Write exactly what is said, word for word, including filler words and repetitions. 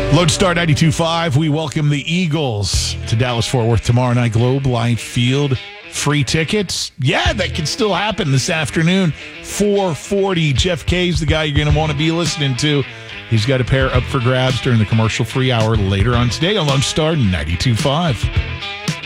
Lodestar ninety-two point five, we welcome the Eagles to Dallas-Fort Worth tomorrow night. Globe Life Field. Free tickets? Yeah, that can still happen this afternoon. four forty. Jeff Kay's the guy you're going to want to be listening to. He's got a pair up for grabs during the commercial-free hour later on today on Lodestar ninety-two point five.